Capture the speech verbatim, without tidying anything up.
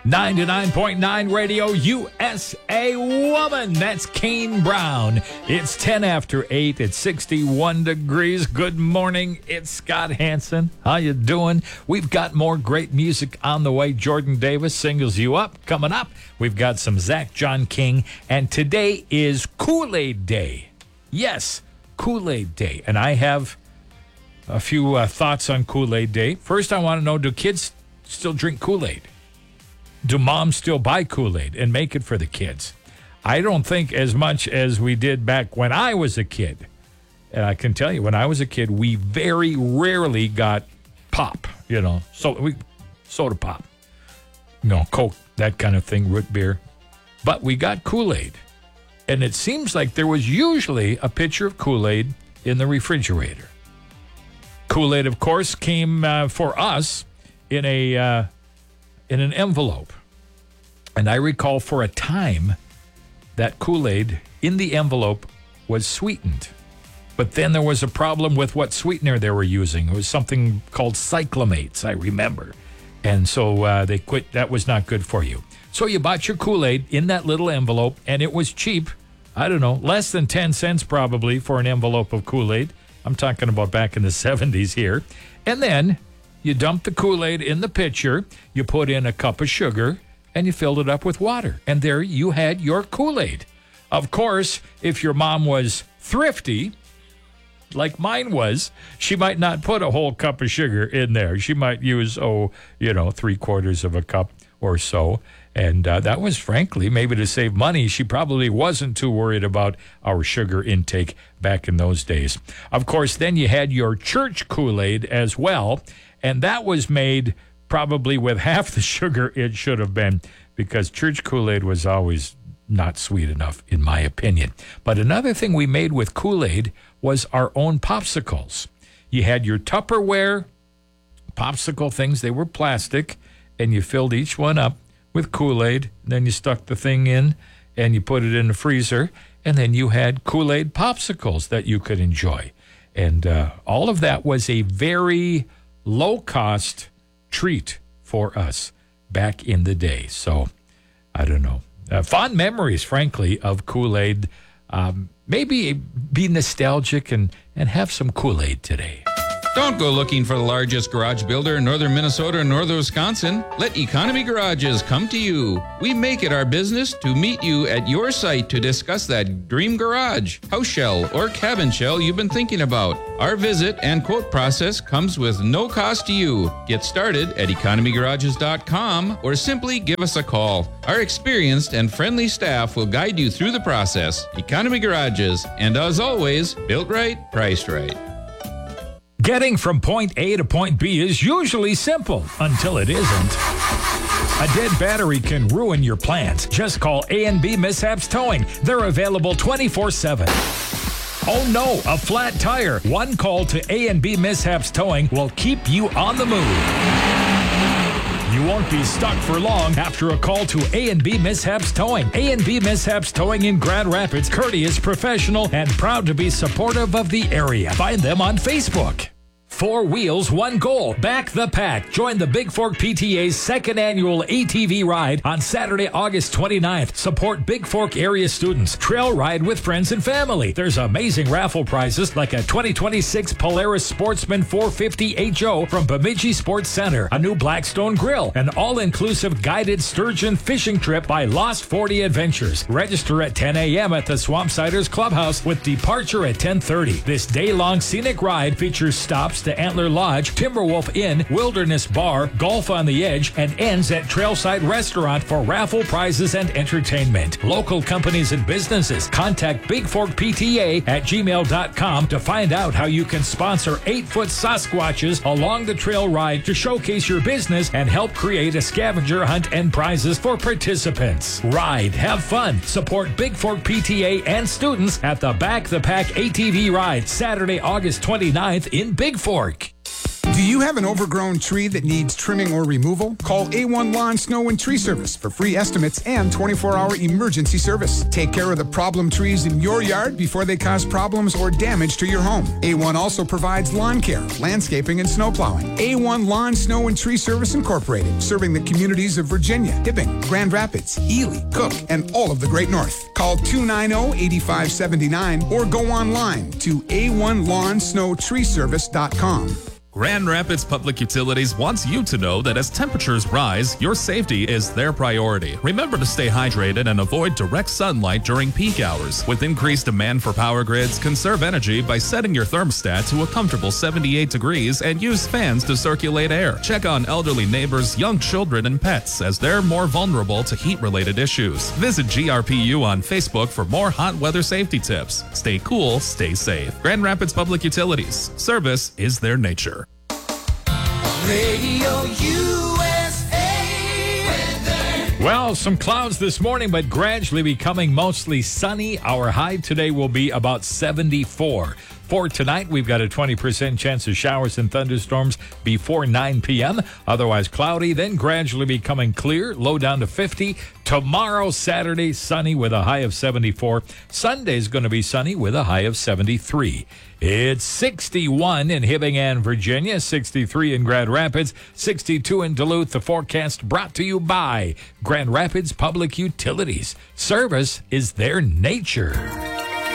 ninety-nine point nine Radio U S A Woman. That's Kane Brown. It's ten after eight. It's sixty-one degrees. Good morning. It's Scott Hansen. How you doing? We've got more great music on the way. Jordan Davis singles you up. Coming up, we've got some Zach John King. And today is Kool-Aid Day. Yes, Kool-Aid Day. And I have a few uh, thoughts on Kool-Aid Day. First, I want to know, do kids still drink Kool-Aid? Do moms still buy Kool-Aid and make it for the kids? I don't think as much as we did back when I was a kid. And I can tell you, when I was a kid, we very rarely got pop, you know, so we soda pop, you know, Coke, that kind of thing, root beer. But we got Kool-Aid. And it seems like there was usually a pitcher of Kool-Aid in the refrigerator. Kool-Aid, of course, came uh, for us in a uh, in an envelope. And I recall for a time that Kool-Aid in the envelope was sweetened. But then there was a problem with what sweetener they were using. It was something called cyclamates, I remember. And so uh, they quit. That was not good for you. So you bought your Kool-Aid in that little envelope, and it was cheap. I don't know, less than ten cents probably for an envelope of Kool-Aid. I'm talking about back in the seventies here. And then you dumped the Kool-Aid in the pitcher, you put in a cup of sugar, and you filled it up with water. And there you had your Kool-Aid. Of course, if your mom was thrifty, like mine was, she might not put a whole cup of sugar in there. She might use, oh, you know, three quarters of a cup or so. And uh, that was, frankly, maybe to save money. She probably wasn't too worried about our sugar intake back in those days. Of course, then you had your church Kool-Aid as well. And that was made probably with half the sugar it should have been, because church Kool-Aid was always not sweet enough, in my opinion. But another thing we made with Kool-Aid was our own popsicles. You had your Tupperware popsicle things. They were plastic, and you filled each one up with Kool-Aid. Then you stuck the thing in, and you put it in the freezer, and then you had Kool-Aid popsicles that you could enjoy. And uh, all of that was a very low-cost treat for us back in the day. So, I don't know. Uh, fond memories, frankly, of Kool-Aid. Um, maybe be nostalgic and, and have some Kool-Aid today. Don't go looking for the largest garage builder in northern Minnesota or northern Wisconsin. Let Economy Garages come to you. We make it our business to meet you at your site to discuss that dream garage, house shell, or cabin shell you've been thinking about. Our visit and quote process comes with no cost to you. Get started at economy garages dot com or simply give us a call. Our experienced and friendly staff will guide you through the process. Economy Garages, and as always, built right, priced right. Getting from point A to point B is usually simple until it isn't. A dead battery can ruin your plans. Just call A and B Mishaps Towing. They're available twenty-four seven. Oh no, a flat tire. One call to A and B Mishaps Towing will keep you on the move. You won't be stuck for long after a call to A and B Mishaps Towing. A and B Mishaps Towing in Grand Rapids, courteous, professional, and proud to be supportive of the area. Find them on Facebook. Four wheels, one goal. Back the pack. Join the Big Fork P T A's second annual A T V ride on Saturday, August twenty-ninth. Support Big Fork area students. Trail ride with friends and family. There's amazing raffle prizes like a twenty twenty-six Polaris Sportsman four fifty H O from Bemidji Sports Center, a new Blackstone grill, an all-inclusive guided sturgeon fishing trip by Lost forty Adventures. Register at ten a.m. at the Swampsiders Clubhouse with departure at ten thirty. This day-long scenic ride features stops to Antler Lodge, Timberwolf Inn, Wilderness Bar, Golf on the Edge, and ends at Trailside Restaurant for raffle prizes and entertainment. Local companies and businesses, contact Big Fork P T A at gmail dot com to find out how you can sponsor eight-foot Sasquatches along the trail ride to showcase your business and help create a scavenger hunt and prizes for participants. Ride, have fun, support Big Fork P T A and students at the Back the Pack A T V ride, Saturday, August twenty-ninth in Big Fork. Do you you have an overgrown tree that needs trimming or removal? Call A one Lawn, Snow, and Tree Service for free estimates and twenty-four hour emergency service. Take care of the problem trees in your yard before they cause problems or damage to your home. A one also provides lawn care, landscaping, and snow plowing. A one Lawn, Snow, and Tree Service Incorporated, serving the communities of Virginia, Hibbing, Grand Rapids, Ely, Cook, and all of the Great North. Call two nine zero, eight five seven nine or go online to A one lawn snow tree service dot com. Grand Rapids Public Utilities wants you to know that as temperatures rise, your safety is their priority. Remember to stay hydrated and avoid direct sunlight during peak hours. With increased demand for power grids, conserve energy by setting your thermostat to a comfortable seventy-eight degrees and use fans to circulate air. Check on elderly neighbors, young children, and pets as they're more vulnerable to heat-related issues. Visit G R P U on Facebook for more hot weather safety tips. Stay cool, stay safe. Grand Rapids Public Utilities. Service is their nature. Radio U S A weather. Well, some clouds this morning, but gradually becoming mostly sunny. Our high today will be about seventy-four. For tonight, we've got a twenty percent chance of showers and thunderstorms before nine p.m. Otherwise cloudy, then gradually becoming clear, low down to fifty. Tomorrow, Saturday, sunny with a high of seventy-four. Sunday's going to be sunny with a high of seventy-three. It's sixty-one in Hibbing and Virginia, sixty-three in Grand Rapids, sixty-two in Duluth. The forecast brought to you by Grand Rapids Public Utilities. Service is their nature.